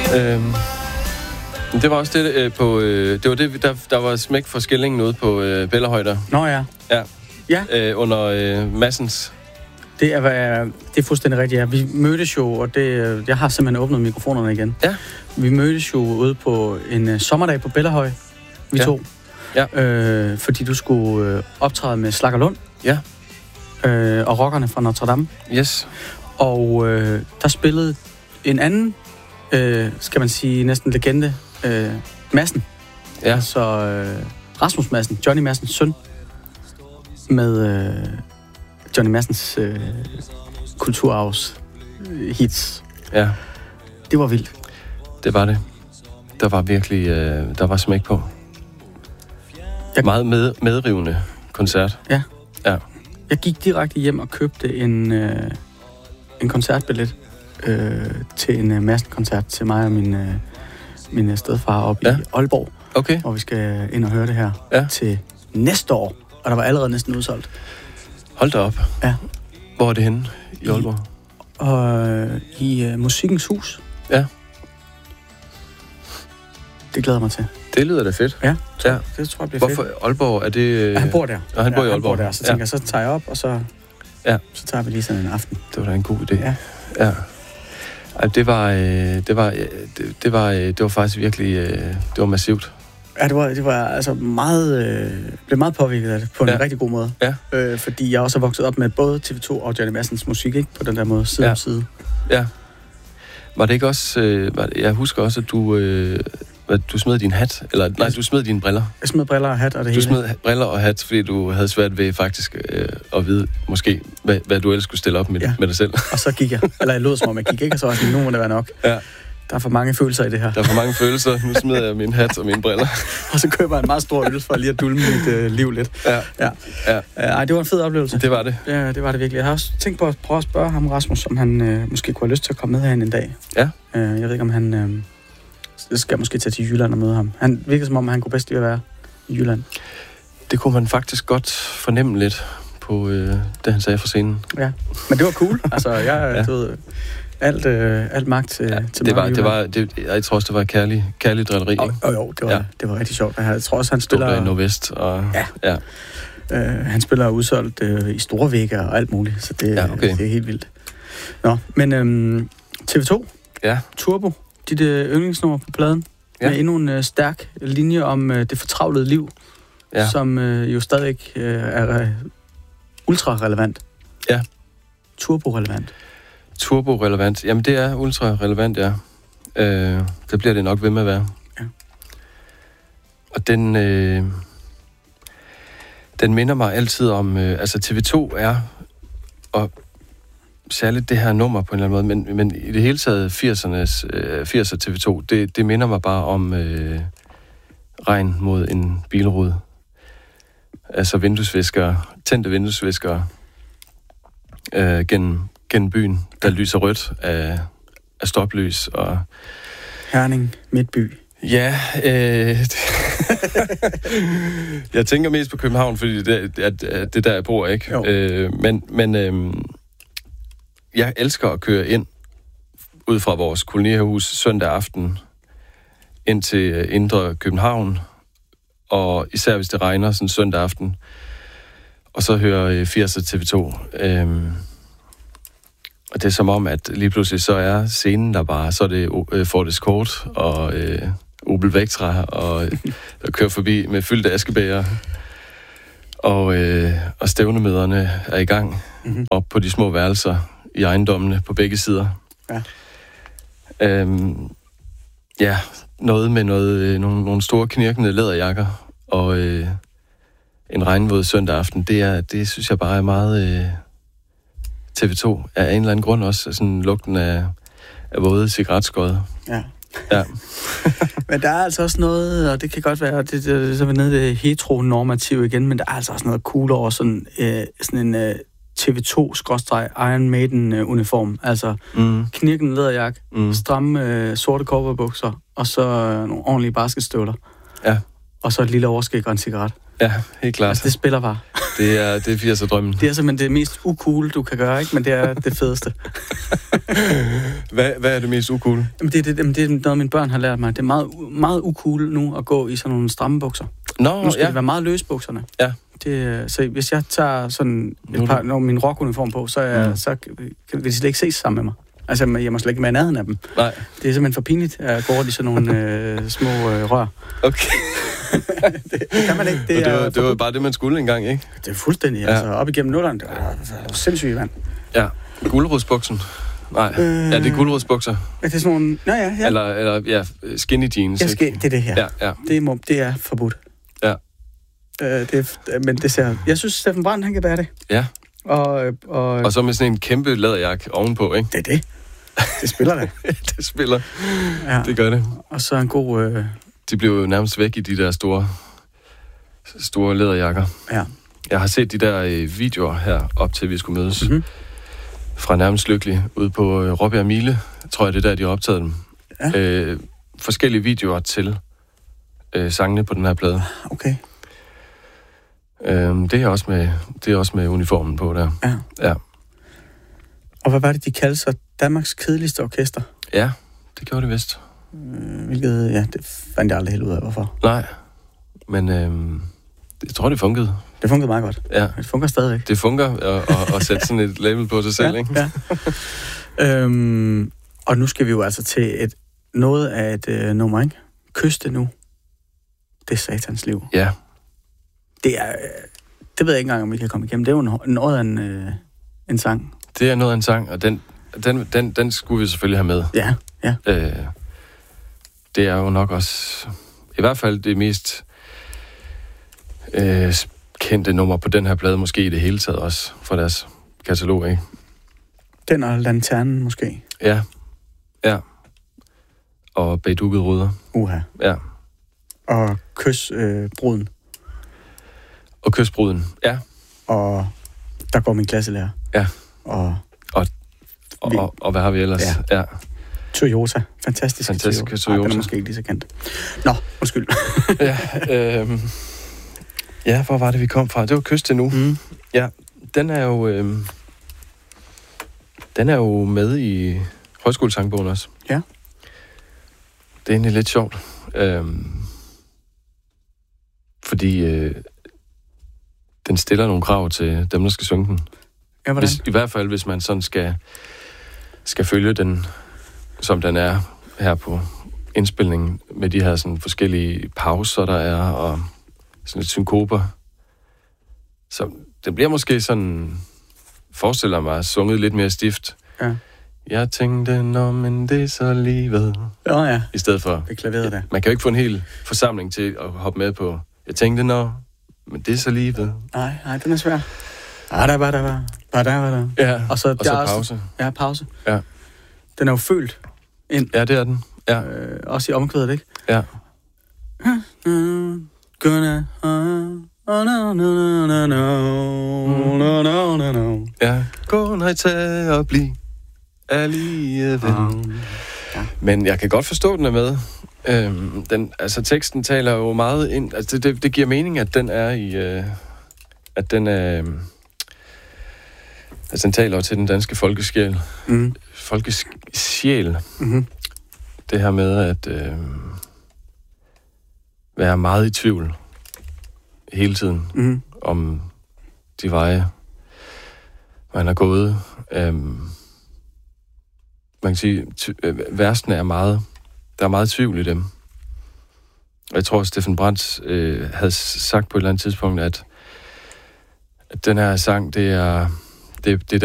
Det var også det på... det var det, der var smæk for skillingen ude på Bellahøj. Nå ja. Ja. Under Madsens. Det er fuldstændig rigtigt, ja. Vi mødtes jo, og jeg har simpelthen åbnet mikrofonerne igen. Ja. Vi mødtes jo ude på en sommerdag på Bellahøj, vi to. Ja. Fordi du skulle optræde med Slaggerlund. Ja. Og rockerne fra Notre Dame. Yes. Og der spillede en anden, skal man sige, næsten legende, Madsen. Ja. Altså Rasmus Madsen, Johnny Madsens søn, med Johnny Madsens kulturarvs hits. Ja. Det var vildt. Det var det. Der var virkelig, der var smæk på. Meget medrivende koncert. Ja. Ja. Jeg gik direkte hjem og købte en koncertbillet til en Madsen-koncert til mig og min stedfar op i Aalborg. Okay. Hvor vi skal ind og høre det her til næste år. Og der var allerede næsten udsolgt. Hold da op. Ja. Hvor er det henne i Aalborg? I Musikkens Hus. Ja. Det glæder mig til. Det lyder da fedt. Ja, det tror jeg bliver fedt. Hvorfor Aalborg? Er det... Han bor der. Og han bor i Aalborg. Der. Så tænker jeg, så tager jeg op, og så tager vi lige sådan en aften. Det var da en god idé. Ja. Ej, det var faktisk virkelig... det var massivt. Ja, det var altså meget... blev meget påvirket af det på en rigtig god måde. Ja. Fordi jeg også er vokset op med både TV2 og Johnny Madsens musik, ikke? På den der måde, side om side. Ja. Var det ikke også... jeg husker også, at du smed din hat, eller nej, du smed dine briller. Jeg smed briller og hat og det hele. Du smed briller og hat, fordi du havde svært ved faktisk at vide, måske, hvad du ellers skulle stille op med dig selv. Og så gik jeg. Eller jeg lød som om jeg gik, ikke? Og så var sådan, nu må det være nok. Ja. Der er for mange følelser i det her. Der er for mange følelser. Nu smider jeg min hat og mine briller. Og så køber jeg en meget stor øl for lige at dulme mit liv lidt. Ja. Ej, det var en fed oplevelse. Det var det. Ja, det var det virkelig. Jeg har også tænkt på at prøve at spørge ham, Rasmus, om han måske kunne have lyst til at komme med herinde en dag. Ja. Jeg ved ikke, om han... skal måske tage til Jylland og møde ham. Han virker som om, han kunne bedst lide at være i Jylland. Det kunne man faktisk godt fornemme lidt på det, han sagde fra scenen. Ja, men det var cool. Altså, du ved, alt magt til jeg tror også, det var kærlig drilleri. Jo, det var rigtig sjovt. Jeg tror også, han spiller... Stod der i Nordvest. Og, ja. Han spiller udsolgt i store vægge og alt muligt, så det er helt vildt. Nå, men TV2, Turbo, dit yndlingsnummer på pladen, med endnu en stærk linje om det fortravlede liv, som jo stadig er ultra-relevant. Ja. Turbo-relevant. Turbo-relevant. Jamen, det er ultra-relevant, ja. Det bliver det nok ved med at være. Ja. Og den minder mig altid om... altså, TV2 er... Og særligt det her nummer på en eller anden måde, men i det hele taget 80'er TV2, det minder mig bare om regn mod en bilrude. Altså vinduesviskere, tændte vinduesviskere gennem byen, der lyser rødt af stoplys og... Herning, Midtby. Ja, jeg tænker mest på København, fordi det er der, jeg bor, ikke? Men jeg elsker at køre ind ud fra vores kolonihus søndag aften ind til indre København, og især hvis det regner sådan søndag aften, og så hører 80'er TV2. Og det er som om, at lige pludselig så er scenen der bare, så er det Ford Escort og Opel Vectra, og der kører forbi med fyldte askebæger, og stævnemøderne er i gang op på de små værelser i ejendommene på begge sider. Ja. Noget med nogle store knirkende læderjakker og en regnvåd søndag aften. Det synes jeg bare er meget TV2 af en eller anden grund også. Sådan lugten af våde cigaretskod. Ja. Ja. Men der er altså også noget, og det kan godt være, så er vi nede i det heteronormative igen, men der er altså også noget cool over sådan en TV2-Iron Maiden-uniform. Altså knirkende læderjakke, stramme sorte cowboybukser, og så nogle ordentlige basketstøvler. Ja. Og så et lille overskæg og en cigaret. Ja, helt klart. Altså, det spiller bare. Det er 80'er-drømmen. Det er simpelthen det mest ucool, du kan gøre, ikke? Men det er det fedeste. Hvad er det mest ucool? Jamen, det er noget, mine børn har lært mig. Det er meget, meget ucool nu at gå i sådan nogle stramme bukser. Nu skal det være meget løse bukserne. Ja. Så hvis jeg tager sådan når min rockuniform på, så vil de slet ikke ses sammen med mig. Altså, jeg må slet ikke med nærheden af dem. Nej. Det er simpelthen for pinligt at gå i sådan nogle små rør. Okay. det kan man ikke. Det var bare det, man skulle engang, ikke? Det er fuldstændig. Altså, op igennem nullerne. Det var sindssygt vand. Ja. Gulerodsbuksen. Nej. Ja, det er gulerodsbukser. Ja, det er sådan nogle... Ja. Eller skinny jeans. Ja, det er det her. Ja. Det er forbudt. Ja. Men det ser... Jeg synes, Steffen Brandt, han kan bære det. Ja. Og så med sådan en kæmpe læderjakke ovenpå, ikke? Det er det. Det spiller det. Det spiller. Ja. Det gør det. Og så en god... De blev jo nærmest væk i de der store læderjakker. Ja. Jeg har set de der videoer her, op til vi skulle mødes. Mm-hmm. Fra nærmest Lykkelig, ude på Råbjerg Mile. Tror jeg, det er der, de har optaget dem. Ja. Forskellige videoer til sangene på den her plade. Okay. Det er også med uniformen på der. Ja. Og hvad var det, de kaldte sig? Danmarks kedeligste orkester? Ja, det gjorde det vist. Hvilket, det fandt jeg aldrig helt ud af, hvorfor. Nej, men jeg tror, det funkede. Det funkede meget godt. Ja. Det fungerer stadigvæk. Det fungerer at sætte sådan et label på sig selv, ikke? Ja. Og nu skal vi jo altså til noget af et nummer, ikke? Kyste nu. Det er satans liv. Ja. Det ved jeg ikke engang, om vi kan komme igennem. Det er jo noget af en sang. Det er noget af en sang, og den skulle vi selvfølgelig have med. Ja. Det er jo nok også, i hvert fald det mest kendte nummer på den her plade, måske i det hele taget også, fra deres katalog, ikke? Den og Lanternen, måske? Ja. Og Bagdukket ruder. Ja. Og Kysbruden. Og Kysbruden, ja. Og Der går min klasselærer. Ja. Og hvad har vi ellers? Ja. Toyota. Fantastisk Toyota. Den er måske ikke lige så kendt. Nå, undskyld. Ja, hvor var det, vi kom fra? Det var Kyste nu. Mm. Ja, den er jo med i højskolesangbogen også. Ja. Det er egentlig lidt sjovt. Fordi den stiller nogle krav til dem, der skal synge den. Ja, hvordan? I hvert fald, hvis man sådan skal følge den, som den er her på indspilningen, med de her sådan forskellige pauser, der er, og sådan lidt synkoper. Så det bliver måske sådan, forestiller mig, sunget lidt mere stift. Ja. Jeg tænkte, men det er så livet. Ja. I stedet for... Det klaveret der. Man kan jo ikke få en hel forsamling til at hoppe med på, jeg tænkte, men det er så livet. Nej, den er svær. Ja, og så pause. Ja, pause. Ja. Den er jo følt ind. Ja, det er den. Ja. Også i omkvædet, ikke? Ja. Ja. Gå nej, tag og bliv alligevel. Ja. Men jeg kan godt forstå, den er med. Teksten taler jo meget ind. Altså, det giver mening, at den er i... den taler til den danske folkesjæl. Mm. Folkesjæl. Mm-hmm. Det her med at være meget i tvivl hele tiden om de veje, man har gået. Man kan sige, versene er meget... Der er meget tvivl i dem. Og jeg tror, Steffen Brandt havde sagt på et eller andet tidspunkt, at den her sang, det er